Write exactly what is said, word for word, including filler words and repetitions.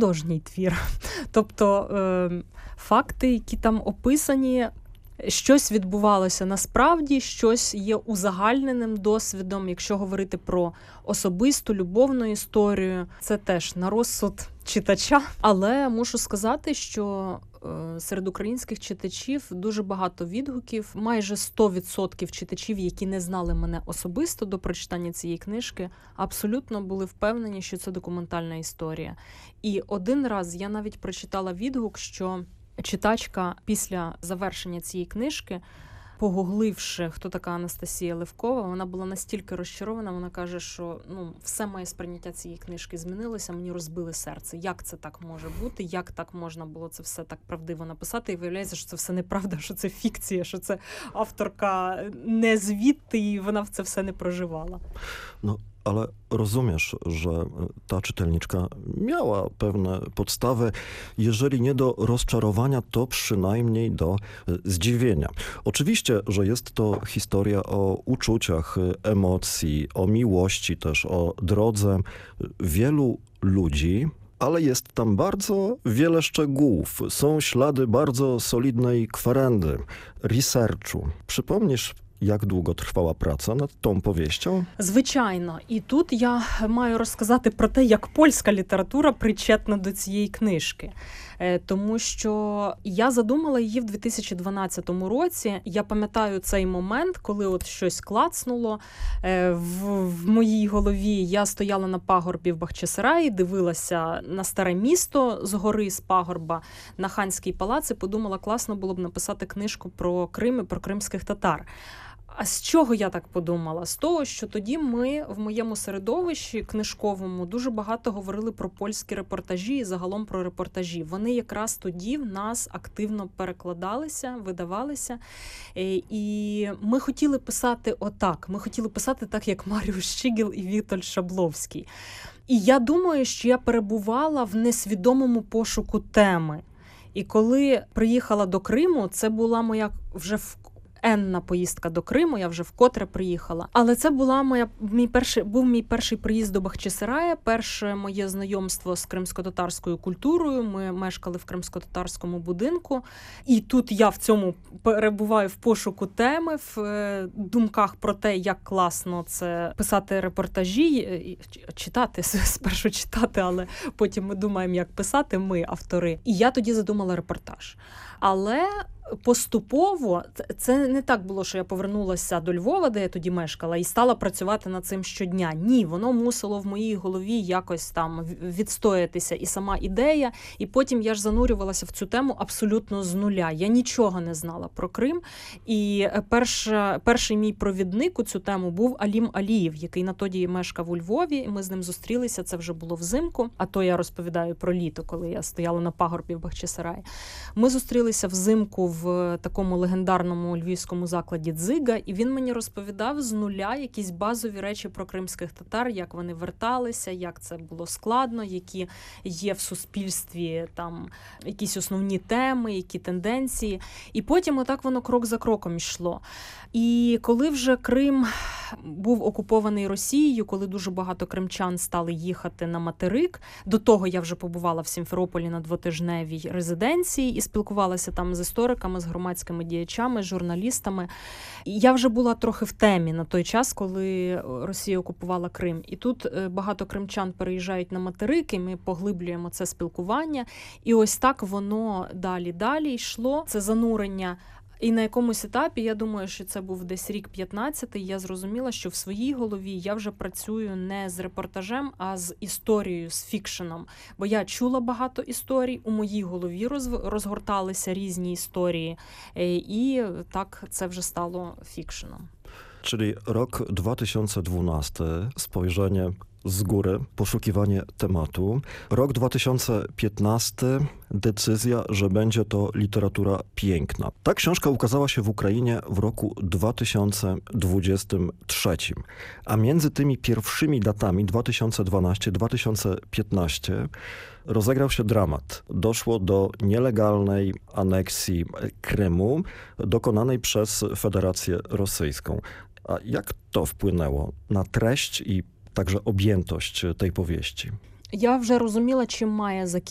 художній твір. Тобто е, факти, які там описані, щось відбувалося насправді, щось є узагальненим досвідом. Якщо говорити про особисту, любовну історію, це теж на розсуд читача. Але мушу сказати, що е, серед українських читачів дуже багато відгуків. Майже сто відсотків читачів, які не знали мене особисто до прочитання цієї книжки, абсолютно були впевнені, що це документальна історія. І один раз я навіть прочитала відгук, що читачка після завершення цієї книжки, погугливши, хто така Анастасія Левкова, вона була настільки розчарована, вона каже, що ну, все моє сприйняття цієї книжки змінилося, мені розбили серце. Як це так може бути? Як так можна було це все так правдиво написати? І виявляється, що це все неправда, що це фікція, що це авторка не звідти, і вона в це все не проживала. No, ale rozumiesz, że ta czytelniczka miała pewne podstawy, jeżeli nie do rozczarowania, to przynajmniej do zdziwienia. Oczywiście, że jest to historia o uczuciach, emocji, o miłości też, o drodze wielu ludzi, ale jest tam bardzo wiele szczegółów. Są ślady bardzo solidnej kwerendy, researchu. Przypomnisz, як довго тривала праця над tą повістю? Звичайно. І тут я маю розказати про те, як польська література причетна до цієї книжки. Тому що я задумала її в дві тисячі дванадцятому році. Я пам'ятаю цей момент, коли от щось клацнуло в, в моїй голові. Я стояла на пагорбі в Бахчисараї, дивилася на старе місто з гори, з пагорба, на Ханський палац і подумала, класно було б написати книжку про Крим і про кримських татар. А з чого я так подумала? З того, що тоді ми в моєму середовищі книжковому дуже багато говорили про польські репортажі і загалом про репортажі. Вони якраз тоді в нас активно перекладалися, видавалися. І ми хотіли писати отак. Ми хотіли писати так, як Маріус Щігіл і Вітольд Шабловський. І я думаю, що я перебувала в несвідомому пошуку теми. І коли приїхала до Криму, це була моя вже в енна поїздка до Криму, я вже вкотре приїхала. Але це була моя, мій перший, був мій перший приїзд до Бахчисарая, перше моє знайомство з кримсько-татарською культурою. Ми мешкали в кримсько-татарському будинку. І тут я в цьому перебуваю в пошуку теми, в думках про те, як класно це писати репортажі, читати, спершу читати, але потім ми думаємо, як писати, ми, автори. І я тоді задумала репортаж. Але поступово, це не так було, що я повернулася до Львова, де я тоді мешкала, і стала працювати над цим щодня. Ні, воно мусило в моїй голові якось там відстоятися і сама ідея, і потім я ж занурювалася в цю тему абсолютно з нуля. Я нічого не знала про Крим, і перша, перший мій провідник у цю тему був Алім Алієв, який на тоді мешкав у Львові, і ми з ним зустрілися, це вже було взимку, а то я розповідаю про літо, коли я стояла на пагорбі в Бахчисараї. Ми зустрілися взимку в такому легендарному львівському закладі «Дзига», і він мені розповідав з нуля якісь базові речі про кримських татар, як вони верталися, як це було складно, які є в суспільстві там якісь основні теми, які тенденції. І потім отак воно крок за кроком йшло. І коли вже Крим був окупований Росією, коли дуже багато кримчан стали їхати на материк, до того я вже побувала в Сімферополі на двотижневій резиденції і спілкувалася там з істориками, з громадськими діячами, з журналістами. І я вже була трохи в темі на той час, коли Росія окупувала Крим. І тут багато кримчан переїжджають на материк, і ми поглиблюємо це спілкування. І ось так воно далі-далі йшло. Це занурення. І на якомусь етапі, я думаю, що це був десь рік п'ятнадцятий, я зрозуміла, що в своїй голові я вже працюю не з репортажем, а з історією, з фікшеном. Бо я чула багато історій, у моїй голові розгорталися різні історії, і так це вже стало фікшеном. Czyli rok dwa tysiące dwunasty, spojrzenie z góry, poszukiwanie tematu. Rok dwa tysiące piętnasty, decyzja, że będzie to literatura piękna. Ta książka ukazała się w Ukrainie w roku dwa tysiące dwudziestym trzecim. A między tymi pierwszymi datami dwa tysiące dwunasty dwa tysiące piętnasty rozegrał się dramat. Doszło do nielegalnej aneksji Krymu dokonanej przez Federację Rosyjską. A jak to wpłynęło na treść i także objętość tej powieści? Я вже розуміла, чим має закінчитися